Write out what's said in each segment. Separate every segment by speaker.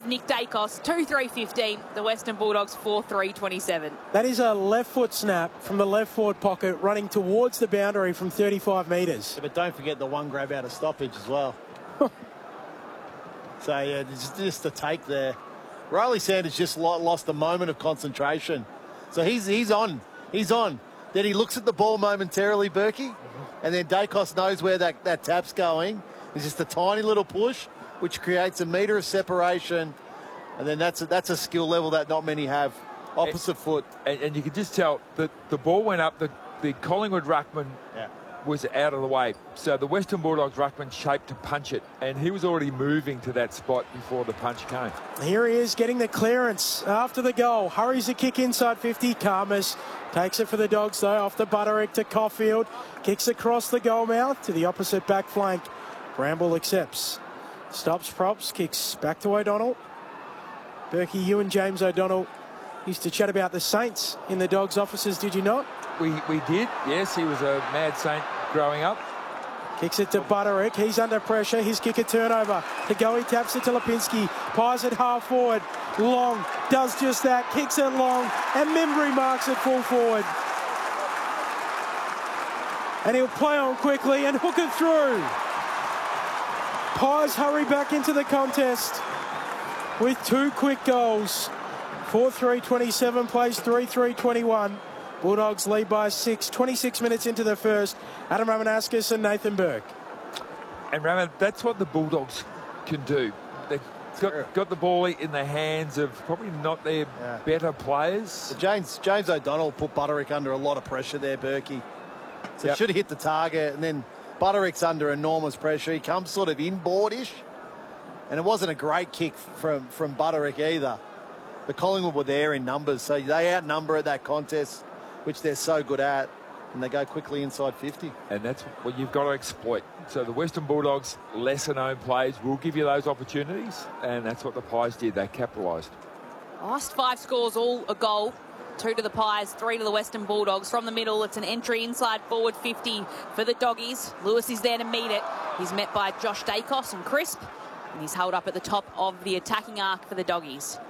Speaker 1: Nick Dacos, 2-3-15. The Western Bulldogs, 4-3-27.
Speaker 2: That is a left foot snap from the left forward pocket running towards the boundary from 35 metres.
Speaker 3: Yeah, but don't forget the one grab out of stoppage as well. So, yeah, just a take there. Riley Sanders just lost a moment of concentration. So he's on. He's on. Then he looks at the ball momentarily, Berkey, and then Dacos knows where that tap's going. It's just a tiny little push, which creates a metre of separation, and then that's a skill level that not many have. Opposite foot.
Speaker 4: And you can just tell that the ball went up, the Collingwood ruckman was out of the way. So the Western Bulldogs ruckman shaped to punch it, and he was already moving to that spot before the punch came.
Speaker 2: Here he is getting the clearance after the goal. Hurries the kick inside 50. Karmas takes it for the Dogs, though, off the Butterick to Caulfield. Kicks across the goal mouth to the opposite back flank. Bramble accepts. Stops, props, kicks back to O'Donnell. Berkey, you and James O'Donnell used to chat about the Saints in the Dogs' offices, did you not?
Speaker 4: We did, yes. He was a mad Saint growing up.
Speaker 2: Kicks it to Butterick. He's under pressure. His kick a turnover. To go, he taps it to Lipinski. Pies it half forward. Long does just that. Kicks it long. And Membry marks it full forward. And he'll play on quickly and hook it through. Pies hurry back into the contest with 2 quick goals. 4-3-27 plays 3-3-21. Bulldogs lead by 6, 26 minutes into the first. Adam Ramanauskas and Nathan Burke.
Speaker 4: And Raman, that's what the Bulldogs can do. They've got the ball in the hands of probably not their better players.
Speaker 3: So James O'Donnell put Butterick under a lot of pressure there, Berkey. So he should have hit the target, and then Butterick's under enormous pressure. He comes sort of inboard-ish, and it wasn't a great kick from Butterick either. The Collingwood were there in numbers, so they outnumber at that contest, which they're so good at, and they go quickly inside 50.
Speaker 4: And that's what you've got to exploit. So the Western Bulldogs, lesser-known players, will give you those opportunities, and that's what the Pies did. They capitalised.
Speaker 1: Last 5 scores, all a goal. 2 to the Pies, 3 to the Western Bulldogs. From the middle, it's an entry inside forward 50 for the Doggies. Lewis is there to meet it. He's met by Josh Dacos and Crisp, and he's held up at the top of the attacking arc for the Doggies.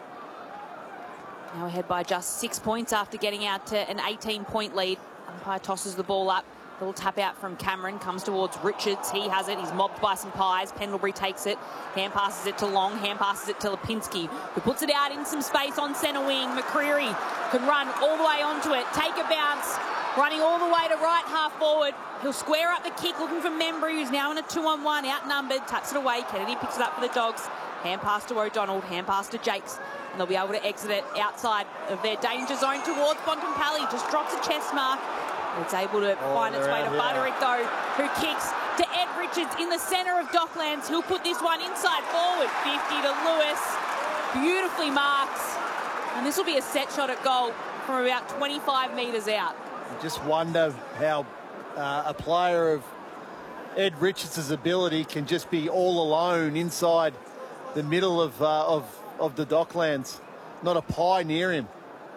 Speaker 1: Now ahead by just 6 points after getting out to an 18-point lead. Umpire tosses the ball up. Little tap out from Cameron, comes towards Richards. He has it. He's mobbed by some Pies. Pendlebury takes it. Hand passes it to Long. Hand passes it to Lipinski, who puts it out in some space on centre wing. McCreery can run all the way onto it. Take a bounce. Running all the way to right half forward. He'll square up the kick, looking for Membry, who's now in a 2-on-1, outnumbered. Taps it away. Kennedy picks it up for the Dogs. Hand pass to O'Donnell. Hand pass to Jakes. And they'll be able to exit it outside of their danger zone towards Bontempelli. Just drops a chest mark. It's able to find its way to Butterick, though, who kicks to Ed Richards in the centre of Docklands. He'll put this one inside forward. 50 to Lewis. Beautifully marked. And this will be a set shot at goal from about 25 metres out.
Speaker 3: I just wonder how a player of Ed Richards' ability can just be all alone inside the middle of the Docklands. Not a pie near him.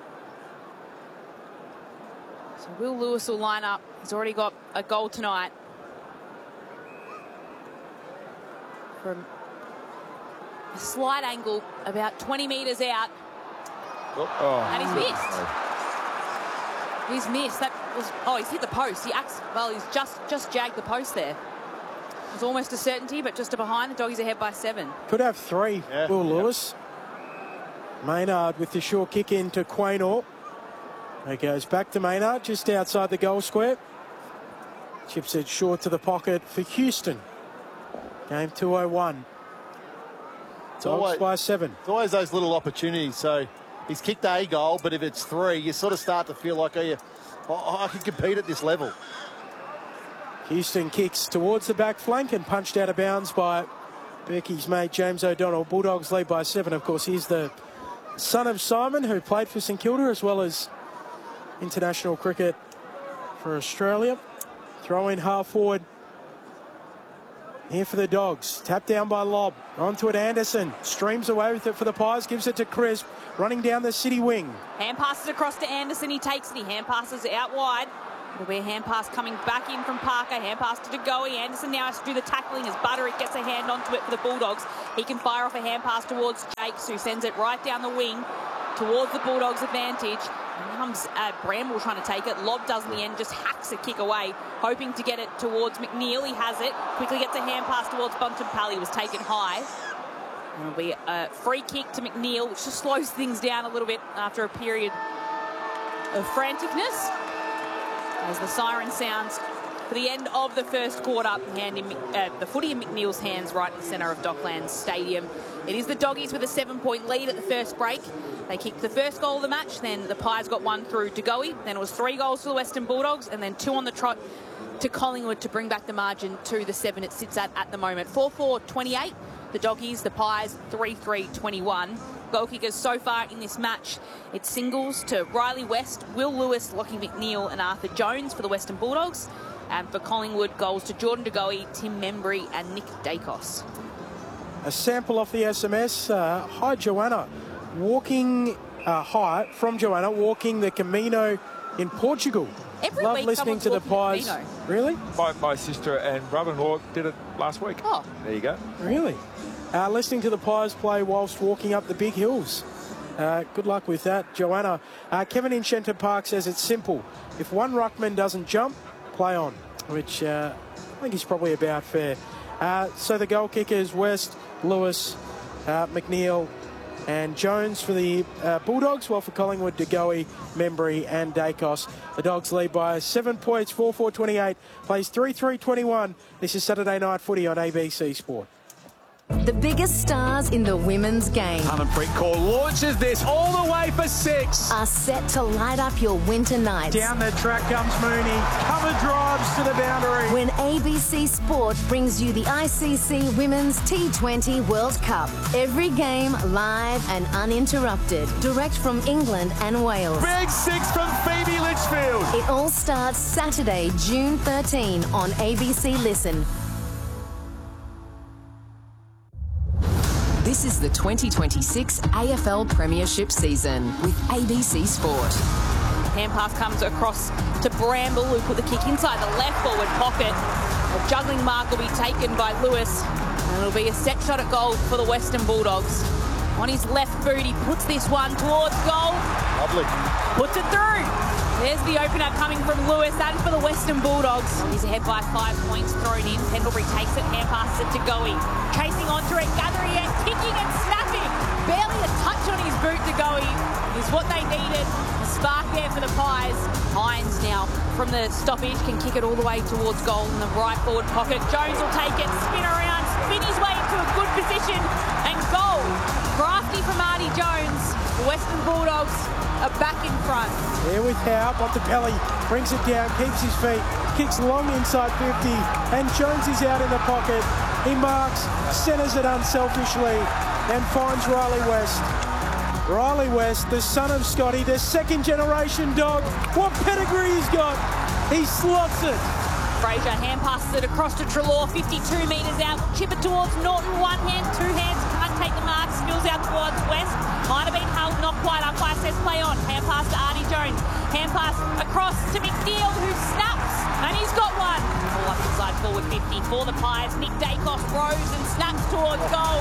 Speaker 1: So Will Lewis will line up. He's already got a goal tonight. From a slight angle, about 20 metres out. And he's missed. He's missed. That was, he's hit the post. He's just jagged the post there. It was almost a certainty, but just to behind. The Doggies ahead by 7.
Speaker 2: Could have 3, Will Lewis. Maynard with the short kick in to Quaynor. It goes back to Maynard, just outside the goal square. Chips it short to the pocket for Houston. Game 201. Dogs by 7.
Speaker 3: It's always those little opportunities. So he's kicked a goal, but if it's 3, you sort of start to feel like, I can compete at this level.
Speaker 2: Houston kicks towards the back flank and punched out of bounds by Berkey's mate James O'Donnell. Bulldogs lead by 7. Of course, he's the son of Simon, who played for St Kilda as well as international cricket for Australia. Throw in half forward here for the Dogs. Tap down by Lobb. Onto it, Anderson. Streams away with it for the Pies. Gives it to Crisp. Running down the city wing.
Speaker 1: Hand passes across to Anderson. He takes it. He hand passes out wide. It'll be a hand pass coming back in from Parker. Hand pass to DeGoey. Anderson now has to do the tackling as Butterick gets a hand onto it for the Bulldogs. He can fire off a hand pass towards Jakes, who sends it right down the wing towards the Bulldogs' advantage. And comes Bramble trying to take it. Lobb does in the end, just hacks a kick away, hoping to get it towards McNeil. He has it. Quickly gets a hand pass towards Bontempelli. Was taken high. It'll be a free kick to McNeil, which just slows things down a little bit after a period of franticness. As the siren sounds for the end of the first quarter, handing the footy in McNeil's hands right in the centre of Docklands Stadium. It is the Doggies with a 7-point lead at the first break. They kicked the first goal of the match, then the Pies got one through DeGoey. Then it was 3 goals to the Western Bulldogs, and then 2 on the trot to Collingwood to bring back the margin to the 7 it sits at the moment. 4-4-28. The Doggies, the Pies, 3-3-21. Goal kickers so far in this match, it's singles to Riley West, Will Lewis, Lockie McNeil and Arthur Jones for the Western Bulldogs. And for Collingwood, goals to Jordan DeGoey, Tim Membry and Nick Dacos.
Speaker 2: A sample off the SMS. Hi, Joanna. Hi from Joanna, walking the Camino in Portugal.
Speaker 1: Every
Speaker 2: Love
Speaker 1: week
Speaker 2: listening to the Pies.
Speaker 1: Camino.
Speaker 2: Really?
Speaker 4: My sister and brother-in-law did it last week.
Speaker 1: Oh.
Speaker 4: There you go.
Speaker 2: Really? Listening to the Pies play whilst walking up the big hills. Good luck with that, Joanna. Kevin in Shenton Park says it's simple. If one ruckman doesn't jump, play on, which I think is probably about fair. So the goal kickers, West, Lewis, McNeil and Jones for the Bulldogs, while for Collingwood, DeGoey, Membry and Dacos. The Dogs lead by 7 points, 4-4-28, plays 3-3-21. This is Saturday Night Footy on ABC Sport.
Speaker 5: The biggest stars in the women's game
Speaker 6: Harmanpreet Kaur launches this all the way for 6.
Speaker 5: are set to light up your winter nights.
Speaker 2: Down the track comes Mooney, cover drives to the boundary.
Speaker 5: When ABC Sport brings you the ICC Women's T20 World Cup. Every game live and uninterrupted. Direct from England and Wales.
Speaker 6: Big 6 from Phoebe Litchfield.
Speaker 5: It all starts Saturday, June 13 on ABC Listen.
Speaker 7: This is the 2026 AFL Premiership season with ABC Sport.
Speaker 1: Hand pass comes across to Bramble, who put the kick inside the left forward pocket. A juggling mark will be taken by Lewis, and it'll be a set shot at goal for the Western Bulldogs. On his left boot, he puts this one towards goal.
Speaker 3: Lovely.
Speaker 1: Puts it through. There's the opener coming from Lewis, and for the Western Bulldogs. He's ahead by 5 points, thrown in. Pendlebury takes it, hand passes it to Goey. Chasing onto it, gathering it, kicking and snapping. Barely a touch on his boot to Goey is what they needed. A spark there for the Pies. Hines now from the stoppage can kick it all the way towards goal in the right forward pocket. Jones will take it, spin around, spin his way into a good position, and goal. Crafty from Artie Jones. The Western Bulldogs are back in front.
Speaker 2: There with Howe, Bontempelli brings it down, keeps his feet, kicks long inside 50, and Jones is out in the pocket. He marks, centres it unselfishly, and finds Riley West. Riley West, the son of Scotty, the second generation dog. What pedigree he's got. He slots it.
Speaker 1: Fraser hand passes it across to Treloar, 52 metres out. Chip it towards Norton, one hand, two hands, can't take the mark, spills out towards West. Might have been held, not quite. Umpire says play on. Hand pass to Artie Jones. Hand pass across to McNeil, who snaps, and he's got one. Ball up inside forward 50 for the Pies. Nick Dacos rose and snaps towards goal.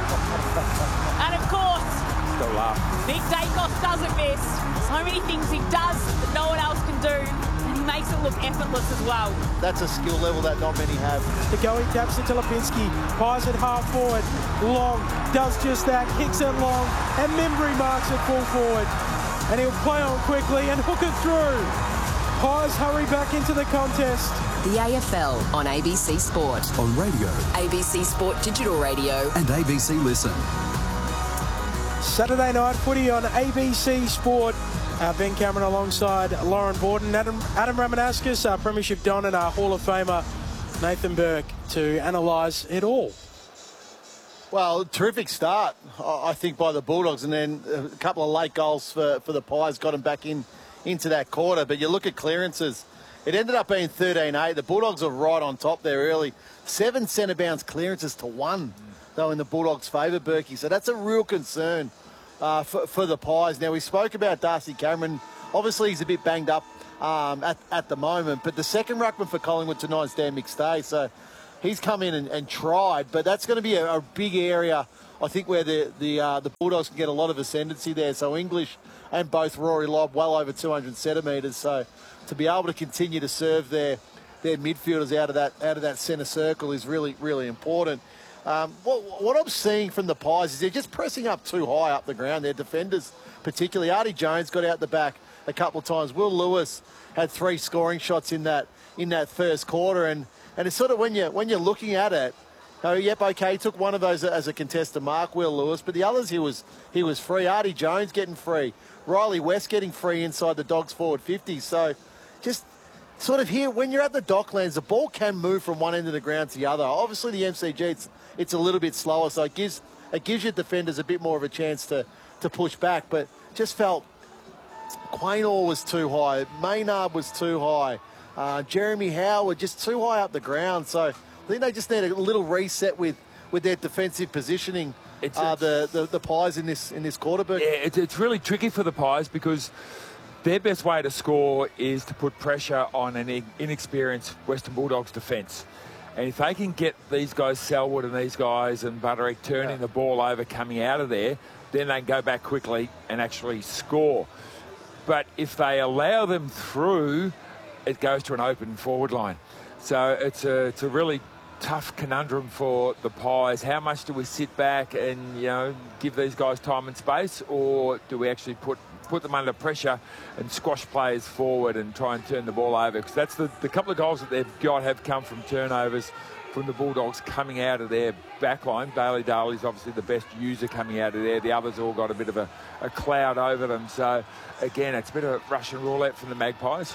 Speaker 1: And of course,
Speaker 4: Still laugh.
Speaker 1: Nick Dacos doesn't miss. So many things he does that no one else can do. And he makes it look effortless as well.
Speaker 3: That's a skill level that not many have.
Speaker 2: The going taps it to Lipinski, Pies it half forward, Long does just that, kicks it long, and Membry marks it full forward. And he'll play on quickly and hook it through. Pies hurry back into the contest.
Speaker 7: The AFL on ABC Sport.
Speaker 6: On radio
Speaker 7: ABC Sport Digital Radio.
Speaker 6: and ABC Listen.
Speaker 2: Saturday Night Footy on ABC Sport. Ben Cameron alongside Lauren Borden, Adam Ramanauskas, our Premiership Don, and our Hall of Famer Nathan Burke to analyse it all.
Speaker 3: Well, terrific start, I think, by the Bulldogs, and then a couple of late goals for the Pies got them back into that quarter. But you look at clearances, it ended up being 13-8. The Bulldogs are right on top there early. 7 centre bounce clearances to 1, though, in the Bulldogs' favour, Berkey. So that's a real concern for the Pies. Now, we spoke about Darcy Cameron. Obviously, he's a bit banged up at the moment. But the second ruckman for Collingwood tonight is Dan McStay. So he's come in and tried. But that's going to be a big area, I think, where the Bulldogs can get a lot of ascendancy there. So English and both Rory Lobb well over 200 centimetres. So to be able to continue to serve their midfielders out of that centre circle is really, really important. What I'm seeing from the Pies is they're just pressing up too high up the ground. Their defenders, particularly Artie Jones, got out the back a couple of times. Will Lewis had 3 scoring shots in that first quarter, and it's sort of when you're looking at it, he took one of those as a contested mark, Will Lewis, but the others he was free. Artie Jones getting free, Riley West getting free inside the Dogs forward 50. So just sort of here, when you're at the Docklands, the ball can move from one end of the ground to the other. Obviously, the MCG, it's a little bit slower, so it gives your defenders a bit more of a chance to push back. But just felt Quaynor was too high, Maynard was too high, Jeremy Howard just too high up the ground. So I think they just need a little reset with their defensive positioning. The Pies in this quarter.
Speaker 4: Yeah, it's really tricky for the Pies because their best way to score is to put pressure on an inexperienced Western Bulldogs defence. And if they can get these guys, Selwood and these guys and Butterick, turning the ball over coming out of there, then they can go back quickly and actually score. But if they allow them through, it goes to an open forward line. So it's a really tough conundrum for the Pies. How much do we sit back and, give these guys time and space, or do we actually put them under pressure and squash players forward and try and turn the ball over? Because that's the couple of goals that they've got have come from turnovers from the Bulldogs coming out of their back line. Bailey Daly's obviously the best user coming out of there. The others all got a bit of a cloud over them. So, again, it's a bit of Russian roulette from the Magpies.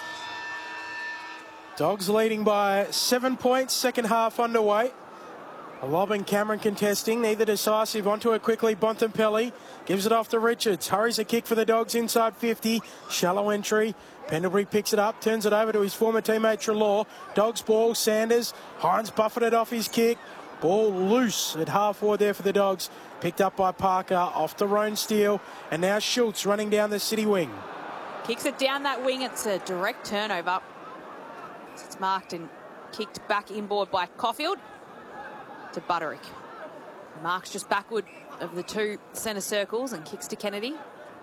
Speaker 2: Dogs leading by 7 points, second half underway. Lobb and Cameron contesting, neither decisive. Onto it quickly, Bontempelli gives it off to Richards. Hurries a kick for the Dogs inside 50. Shallow entry. Pendlebury picks it up, turns it over to his former teammate Treloar. Dogs ball, Sanders. Hines buffeted off his kick. Ball loose at half forward there for the Dogs. Picked up by Parker, off to Roan Steele. And now Schultz running down the City wing.
Speaker 1: Kicks it down that wing. It's a direct turnover. It's marked and kicked back inboard by Caulfield to Butterick. Marks just backward of the two centre circles and kicks to Kennedy.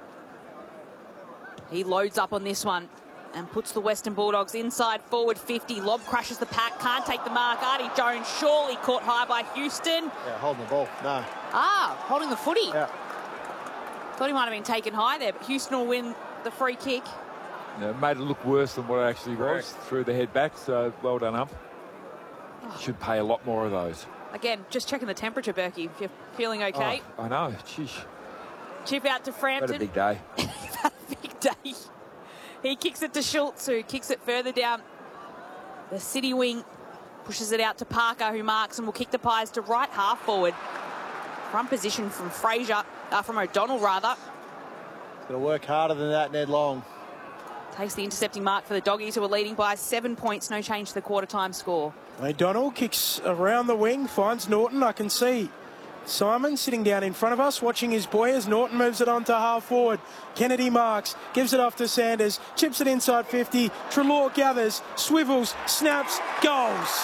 Speaker 1: He loads up on this one and puts the Western Bulldogs inside forward 50. Lobb crashes the pack, can't take the mark. Artie Jones surely caught high by Houston.
Speaker 3: Yeah, holding the ball. No.
Speaker 1: Holding the footy.
Speaker 3: Yeah.
Speaker 1: Thought he might have been taken high there, but Houston will win the free kick.
Speaker 4: Yeah, made it look worse than what it actually was through the head back, so well done up. Should pay a lot more of those.
Speaker 1: Again, just checking the temperature, Berkey, if you're feeling okay.
Speaker 4: Oh, I know, sheesh.
Speaker 1: Chip out to Frampton.
Speaker 4: Had a big day.
Speaker 1: Had a big day. He kicks it to Schultz, who kicks it further down the City wing. Pushes it out to Parker, who marks and will kick the Pies to right half forward. Front position from from O'Donnell rather.
Speaker 3: Got to work harder than that, Ned Long.
Speaker 1: Takes the intercepting mark for the Doggies, who are leading by 7 points. No change to the quarter-time score.
Speaker 2: O'Donnell kicks around the wing, finds Norton. I can see Simon sitting down in front of us, watching his boy as Norton moves it on to half forward. Kennedy marks, gives it off to Sanders, chips it inside 50. Treloar gathers, swivels, snaps, goals.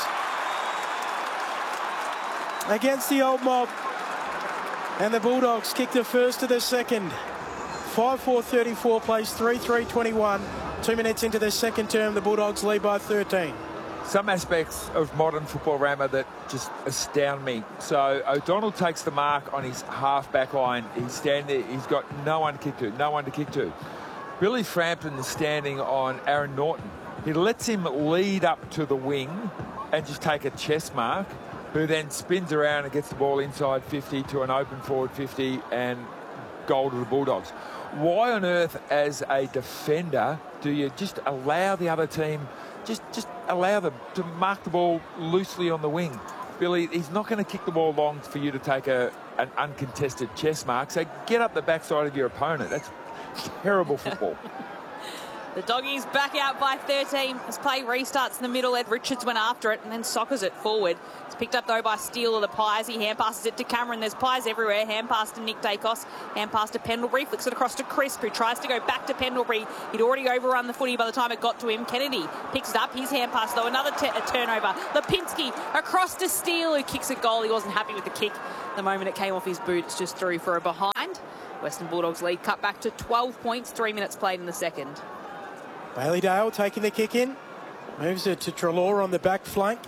Speaker 2: Against the old mob. And the Bulldogs kick the first to the second. 5-4-34 plays 3-3-21. 2 minutes into the second term, the Bulldogs lead by 13.
Speaker 4: Some aspects of modern football, Rammer, that just astound me. So O'Donnell takes the mark on his half-back line. He's standing there. He's got no one to kick to. Billy Frampton is standing on Aaron Norton. He lets him lead up to the wing and just take a chest mark, who then spins around and gets the ball inside 50 to an open forward 50 and goal to the Bulldogs. Why on earth, as a defender, do you just allow the other team, just allow them to mark the ball loosely on the wing? Billy, he's not going to kick the ball long for you to take an uncontested chest mark, so get up the backside of your opponent. That's terrible football.
Speaker 1: The Doggies back out by 13 as play restarts in the middle. Ed Richards went after it and then soccers it forward. It's picked up though by Steele of the Pies. He hand passes it to Cameron. There's Pies everywhere. Hand pass to Nick Dacos. Hand pass to Pendlebury. Flicks it across to Crisp, who tries to go back to Pendlebury. He'd already overrun the footy by the time it got to him. Kennedy picks it up. His hand pass though. Another turnover. Lipinski across to Steele, who kicks a goal. He wasn't happy with the kick. The moment it came off his boot, it's just through for a behind. Western Bulldogs lead cut back to 12 points. 3 minutes played in the second.
Speaker 2: Bailey Dale taking the kick in. Moves it to Treloar on the back flank.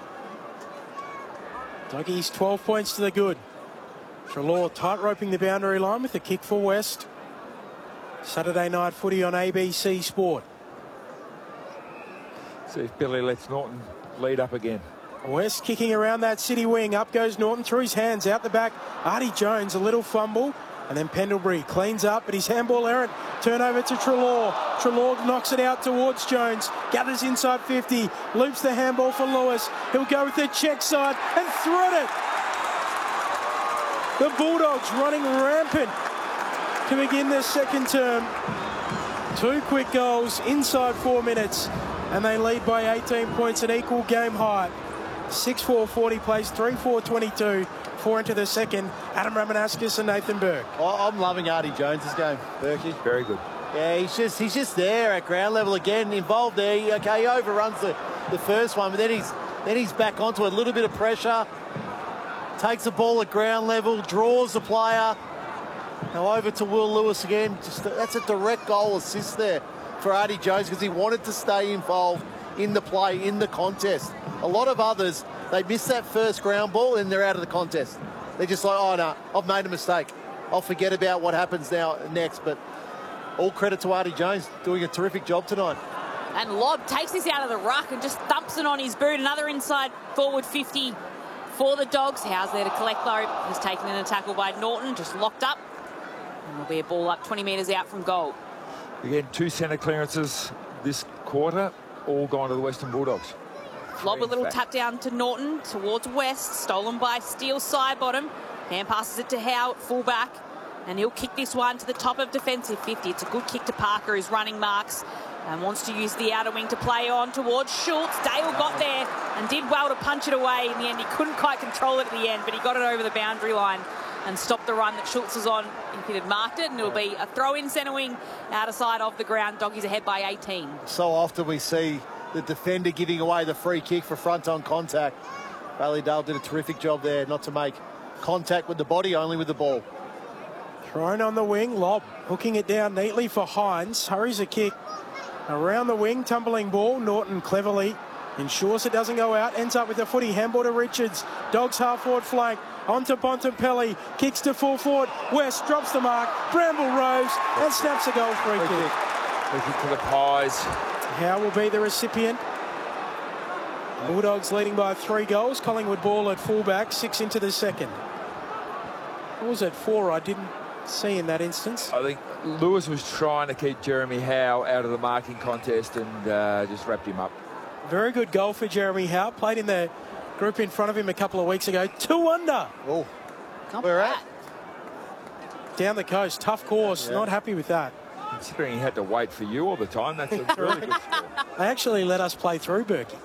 Speaker 2: Doggies 12 points to the good. Treloar tight roping the boundary line with the kick for West. Saturday night footy on ABC Sport.
Speaker 4: See if Billy lets Norton lead up again.
Speaker 2: West kicking around that City wing. Up goes Norton through his hands out the back. Artie Jones, a little fumble. And then Pendlebury cleans up, but his handball errant. Turnover to Treloar. Treloar knocks it out towards Jones. Gathers inside 50. Loops the handball for Lewis. He'll go with the check side and thread it. The Bulldogs running rampant to begin their second term. 2 quick goals inside 4 minutes. And they lead by 18 points, an equal game high. 6-4-40 plays, 3-4-22. 4 into the second. Adam Ramanauskas and Nathan Burke.
Speaker 3: I'm loving Artie Jones's game, Berkey.
Speaker 4: Very good.
Speaker 3: Yeah, he's just there at ground level again, involved there. He overruns the first one, but then he's back onto it. A little bit of pressure. Takes the ball at ground level, draws the player. Now over to Will Lewis again. That's a direct goal assist there for Artie Jones because he wanted to stay involved in the play, in the contest. A lot of others, they miss that first ground ball and they're out of the contest. They're just like, oh no, I've made a mistake. I'll forget about what happens now next. But all credit to Artie Jones, doing a terrific job tonight.
Speaker 1: And Lobb takes this out of the ruck and just thumps it on his boot. Another inside forward 50 for the Dogs. Howe's there to collect though. He's taken in a tackle by Norton, just locked up. And there'll be a ball up 20 metres out from goal.
Speaker 4: Again, 2 centre clearances this quarter, all gone to the Western Bulldogs.
Speaker 1: Lob a little tap down to Norton towards West, stolen by Steele side bottom. Hand passes it to Howe at fullback, and he'll kick this one to the top of defensive 50. It's a good kick to Parker, who's running marks and wants to use the outer wing to play on towards Schultz. Dale got there and did well to punch it away. In the end, he couldn't quite control it at the end, but he got it over the boundary line and stopped the run that Schultz was on if he had marked it, and it'll be a throw-in centre wing outer side of the ground. Doggies ahead by 18.
Speaker 3: So often we see the defender giving away the free kick for front-on contact. Bailey Dale did a terrific job there not to make contact with the body, only with the ball.
Speaker 2: Thrown on the wing, Lobb hooking it down neatly for Hines. Hurries a kick around the wing, tumbling ball. Norton cleverly ensures it doesn't go out. Ends up with the footy. Handball to Richards. Dogs half-forward flank. Onto Bontempelli. Kicks to full forward. West drops the mark. Bramble rose and snaps a goal free kick.
Speaker 4: Looking to the Pies.
Speaker 2: Howe will be the recipient. Bulldogs leading by 3 goals. Collingwood ball at fullback, 6 into the second. What was it, 4? I didn't see in that instance.
Speaker 4: I think Lewis was trying to keep Jeremy Howe out of the marking contest and just wrapped him up.
Speaker 2: Very good goal for Jeremy Howe. Played in the group in front of him a couple of weeks ago. 2 under.
Speaker 3: Oh,
Speaker 1: Where
Speaker 3: at?
Speaker 2: Down the coast. Tough course.
Speaker 3: Yeah.
Speaker 2: Not happy with that.
Speaker 4: Considering he had to wait for you all the time, that's a really good score.
Speaker 2: They actually let us play through, Berkey.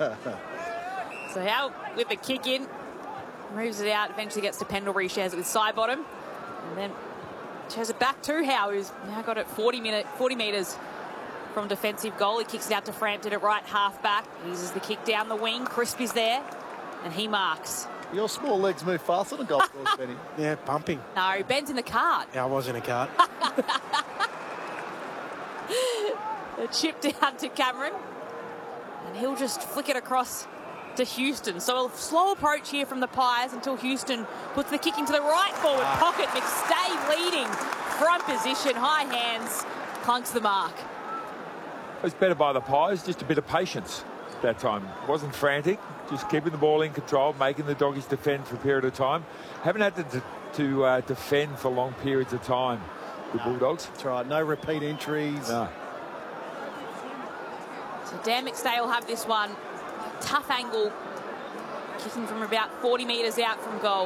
Speaker 1: So Howe with the kick in, moves it out, eventually gets to Pendlebury, shares it with side bottom, and then shares it back to Howe, who's now got it 40 metres from defensive goal. He kicks it out to Frampton at right half back. Uses the kick down the wing. Crisp is there, and he marks.
Speaker 3: Your small legs move faster than golf course, Benny.
Speaker 2: Yeah, pumping.
Speaker 1: No, Ben's in the cart.
Speaker 2: Yeah, I was in a cart.
Speaker 1: A chip down to Cameron, and he'll just flick it across to Houston. So a slow approach here from the Pies until Houston puts the kick into the right forward pocket. McStay leading, front position, high hands, clunks the mark.
Speaker 4: It was better by the Pies, just a bit of patience that time. It wasn't frantic, just keeping the ball in control, making the Doggies defend for a period of time. Haven't had to defend for long periods of time, the Bulldogs.
Speaker 3: That's right, no repeat entries.
Speaker 4: No.
Speaker 1: So Dan McStay will have this one. Tough angle, kicking from about 40 metres out from goal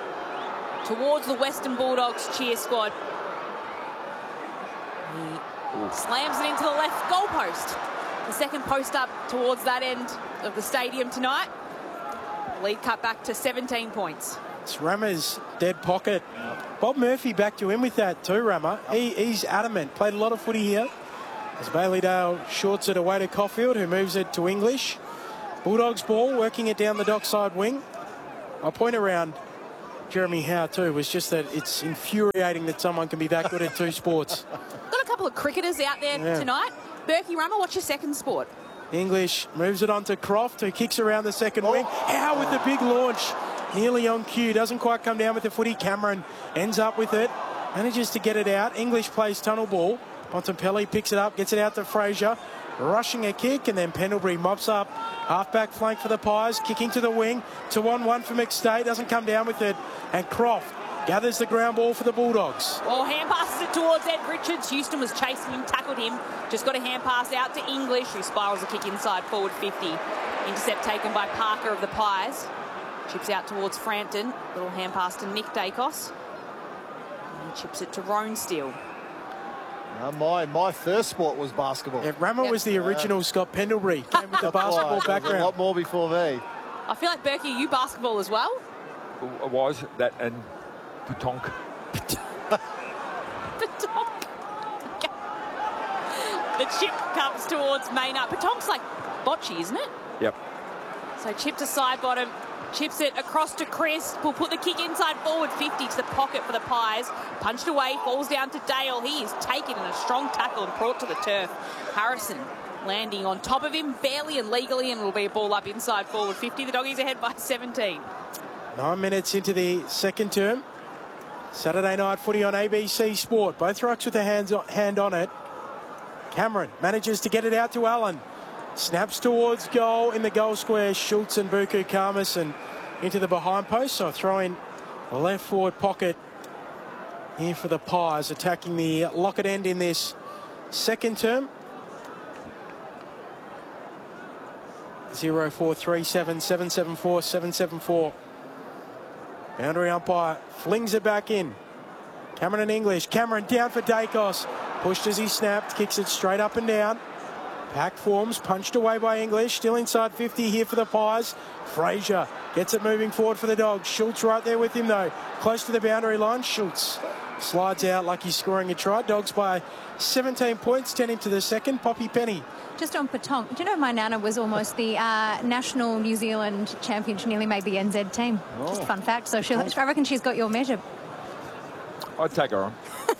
Speaker 1: towards the Western Bulldogs cheer squad. Slams it into the left goal post. The second post up towards that end of the stadium tonight. Lead cut back to 17 points.
Speaker 2: It's Rammer's dead pocket. Bob Murphy back to him with that too, Rammer. He's adamant. Played a lot of footy here. As Bailey Dale shorts it away to Caulfield, who moves it to English. Bulldogs ball, working it down the dockside wing. My point around Jeremy Howe too was just that it's infuriating that someone can be that good at two sports.
Speaker 1: Got a couple of cricketers out there tonight. Berkey, Rammer, what's your second sport?
Speaker 2: English moves it on to Croft, who kicks around the second wing. Howe with the big launch. Nearly on cue. Doesn't quite come down with the footy. Cameron ends up with it. Manages to get it out. English plays tunnel ball. Bontempelli picks it up, gets it out to Fraser. Rushing a kick, and then Pendlebury mops up. Half-back flank for the Pies. Kicking to the wing. 2-on-1 for McStay. Doesn't come down with it. And Croft gathers the ground ball for the Bulldogs.
Speaker 1: Well, hand passes it towards Ed Richards. Houston was chasing him, tackled him. Just got a hand pass out to English, who spirals a kick inside forward 50. Intercept taken by Parker of the Pies. Chips out towards Frampton. Little hand pass to Nick Dacos. And chips it to Ronesteel.
Speaker 3: My first sport was basketball.
Speaker 2: Yeah, Rammer was the original Scott Pendlebury. Came with the basketball background.
Speaker 3: A lot more before me.
Speaker 1: I feel like, Berkey, you basketball as well?
Speaker 4: It was that and Petonk.
Speaker 1: Petonk. The chip comes towards Maynard. Petonk's like bocce, isn't it?
Speaker 4: Yep.
Speaker 1: So chip to side bottom. Chips it across to Chris. Will put the kick inside forward 50 to the pocket for the Pies. Punched away, falls down to Dale. He is taken in a strong tackle and brought to the turf. Harrison landing on top of him, barely and legally, and will be a ball up inside forward 50. The Doggies ahead by 17.
Speaker 2: 9 minutes into the second term. Saturday night footy on ABC Sport. Both rucks with a hand on it. Cameron manages to get it out to Allen. Snaps towards goal in the goal square. Schultz and Buku Khamis and into the behind post. So throw in the left forward pocket here for the Pies, attacking the Lockett end in this second term. 0437 774 774. Boundary umpire flings it back in. Cameron and English. Cameron down for Dacos. Pushed as he snapped. Kicks it straight up and down. Pack forms, punched away by English. Still inside 50 here for the Pies. Fraser gets it moving forward for the Dogs. Schultz right there with him though. Close to the boundary line. Schultz slides out like he's scoring a try. Dogs by 17 points, 10 into the second. Poppy Penny.
Speaker 8: Just on Petonk, do you know my nana was almost the national New Zealand champion? She nearly made the NZ team. Just a fun fact. So I reckon she's got your measure.
Speaker 4: I'd take her on.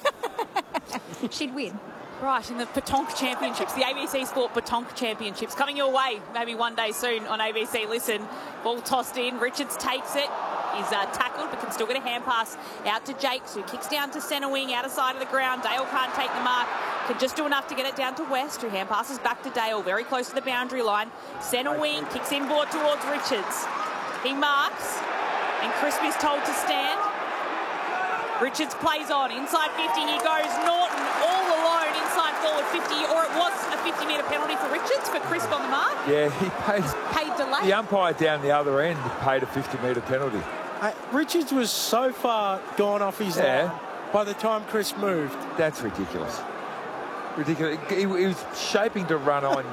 Speaker 8: She'd win.
Speaker 1: Right, in the Petonk Championships, the ABC Sport Petonk Championships, coming your way maybe one day soon on ABC Listen. Ball tossed in, Richards takes it. He's tackled, but can still get a hand pass out to Jakes, who kicks down to centre wing, outer side of the ground. Dale can't take the mark. Can just do enough to get it down to West, who hand passes back to Dale, very close to the boundary line. Centre wing, kicks inboard towards Richards. He marks, and Crisp is told to stand. Richards plays on, inside 50, he goes. Norton all alone, inside forward 50, or it was a 50-metre penalty for Richards for Crisp on the mark.
Speaker 4: Yeah, he
Speaker 1: paid delay.
Speaker 4: The umpire down the other end paid a 50-metre penalty.
Speaker 2: Richards was so far gone off his line by the time Crisp moved.
Speaker 4: That's ridiculous. Ridiculous. He was shaping to run on.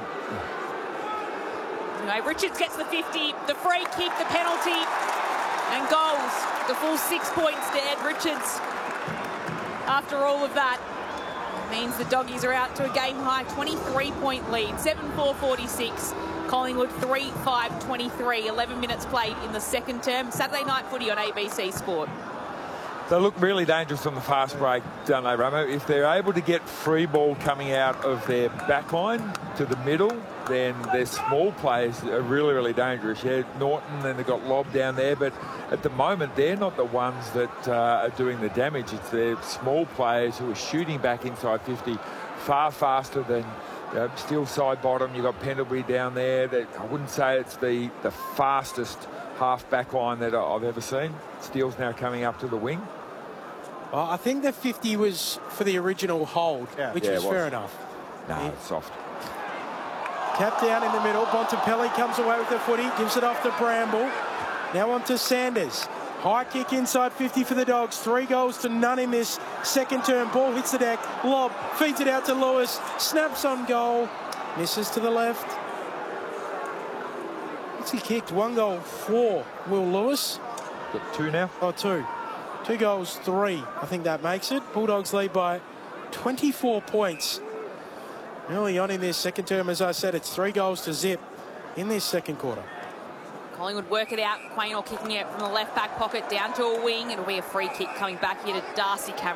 Speaker 1: Anyway, Richards gets the 50, the free kick, the penalty, and goals. The full 6 points to Ed Richards. After all of that, means the Doggies are out to a game-high 23-point lead, 7-4-46. Collingwood 3-5-23. 11 minutes played in the second term. Saturday night footy on ABC Sport.
Speaker 4: They look really dangerous on the fast break, don't they, Ramo? If they're able to get free ball coming out of their back line to the middle, then their small players are really, really dangerous. Yeah, Norton, and they've got Lobb down there, but at the moment, they're not the ones that are doing the damage. It's their small players who are shooting back inside 50 far faster than Steele side bottom. You've got Pendlebury down there. I wouldn't say it's the fastest half back line that I've ever seen. Steele's now coming up to the wing.
Speaker 2: Well, I think the 50 was for the original hold, which was fair enough.
Speaker 4: No, it's soft.
Speaker 2: Tap down in the middle. Bontempelli comes away with the footy, gives it off to Bramble. Now on to Sanders. High kick inside 50 for the Dogs. 3 goals to none in this second term. Ball hits the deck. Lob. Feeds it out to Lewis. Snaps on goal. Misses to the left. What's he kicked? 1 goal for Will Lewis.
Speaker 4: Got 2 now.
Speaker 2: Oh, 2. 2 goals, 3. I think that makes it. Bulldogs lead by 24 points. Early on in this second term, as I said, it's 3 goals to zip in this second quarter.
Speaker 1: Collingwood work it out. Quaynor kicking it from the left back pocket down to a wing. It'll be a free kick coming back here to Darcy Cameron.